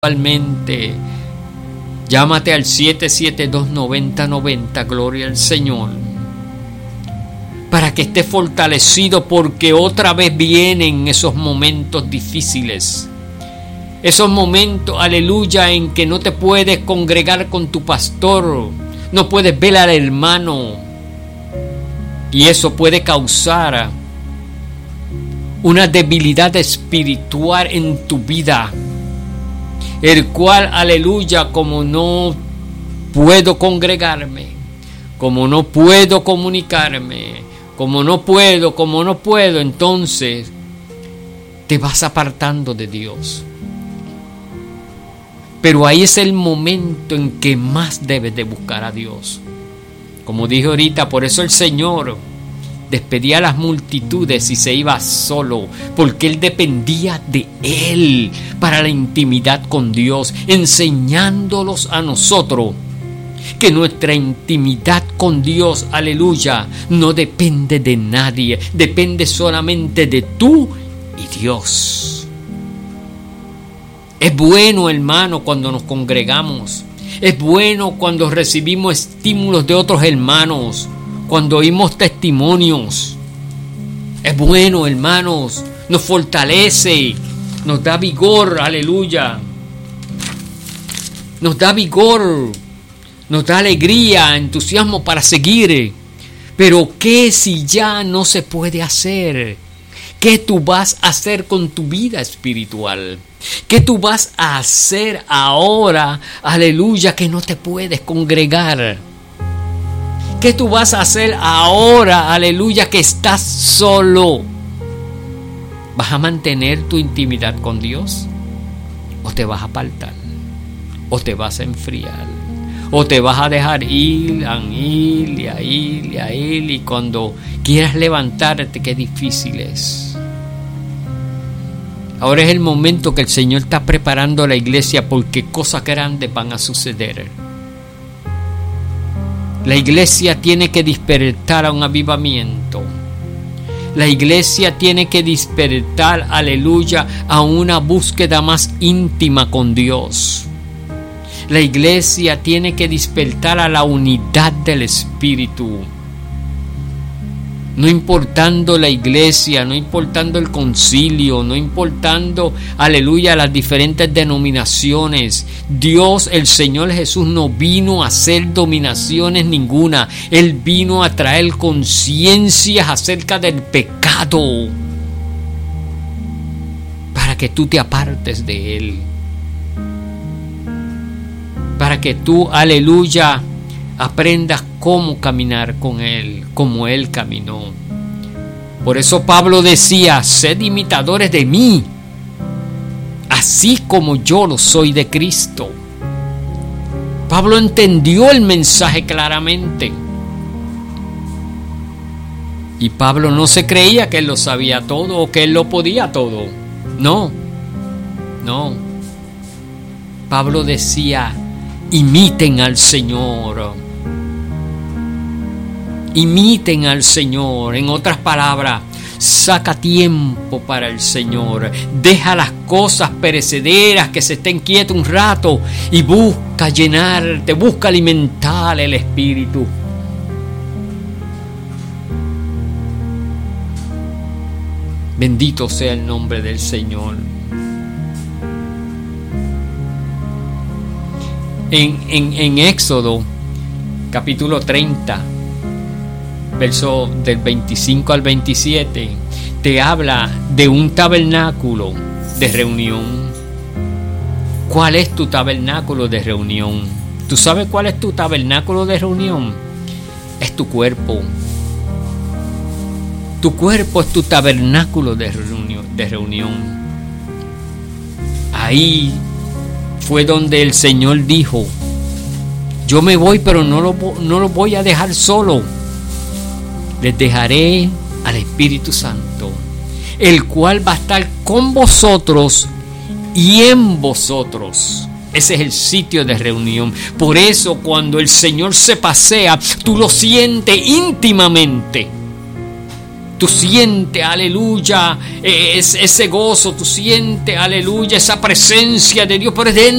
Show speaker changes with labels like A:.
A: Igualmente, llámate al 772-9090, gloria al Señor, para que estés fortalecido, porque otra vez vienen esos momentos difíciles, esos momentos, aleluya, en que no te puedes congregar con tu pastor, no puedes ver al hermano, y eso puede causar una debilidad espiritual en tu vida, el cual, aleluya, como no puedo congregarme, como no puedo comunicarme, como no puedo, entonces te vas apartando de Dios. Pero ahí es el momento en que más debes de buscar a Dios. Como dije ahorita, por eso el Señor despedía a las multitudes y se iba solo, porque Él dependía de Él para la intimidad con Dios, enseñándolos a nosotros que nuestra intimidad con Dios, aleluya, no depende de nadie, depende solamente de tú y Dios. Es bueno, hermano, cuando nos congregamos, es bueno cuando recibimos estímulos de otros hermanos, cuando oímos testimonios. Es bueno, hermanos, nos fortalece, nos da vigor, aleluya. Nos da vigor, nos da alegría, entusiasmo para seguir. Pero ¿qué si ya no se puede hacer? ¿Qué tú vas a hacer con tu vida espiritual? ¿Qué tú vas a hacer ahora, aleluya, que no te puedes congregar? ¿Qué tú vas a hacer ahora, aleluya, que estás solo? ¿Vas a mantener tu intimidad con Dios? ¿O te vas a apartar? ¿O te vas a enfriar? ¿O te vas a dejar ir, y cuando quieras levantarte, qué difícil es? Ahora es el momento que el Señor está preparando a la iglesia, porque cosas grandes van a suceder. La iglesia tiene que despertar a un avivamiento. La iglesia tiene que despertar, aleluya, a una búsqueda más íntima con Dios. La iglesia tiene que despertar a la unidad del Espíritu. No importando la iglesia, no importando el concilio, no importando, aleluya, las diferentes denominaciones. Dios, el Señor Jesús, no vino a hacer dominaciones ninguna. Él vino a traer conciencias acerca del pecado, para que tú te apartes de Él, para que tú, aleluya, aprendas cómo caminar con Él, como Él caminó. Por eso Pablo decía: sed imitadores de mí, así como yo lo soy de Cristo. Pablo entendió el mensaje claramente. Y Pablo no se creía que él lo sabía todo o que él lo podía todo. No. Pablo decía: imiten al Señor. Imiten al Señor. En otras palabras, saca tiempo para el Señor. Deja las cosas perecederas que se estén quietas un rato y busca llenarte, busca alimentar el Espíritu. Bendito sea el nombre del Señor. En Éxodo, capítulo 30, verso del 25 al 27, te habla de un tabernáculo de reunión. ¿Cuál es tu tabernáculo de reunión? ¿Tú sabes cuál es tu tabernáculo de reunión? Es tu cuerpo. Tu cuerpo es tu tabernáculo de reunión. Ahí fue donde el Señor dijo: yo me voy, pero no lo voy a dejar solo. Les dejaré al Espíritu Santo, el cual va a estar con vosotros y en vosotros. Ese es el sitio de reunión. Por eso cuando el Señor se pasea, tú lo sientes íntimamente. Tú sientes, aleluya, ese gozo, tú sientes, aleluya, esa presencia de Dios, pero es dentro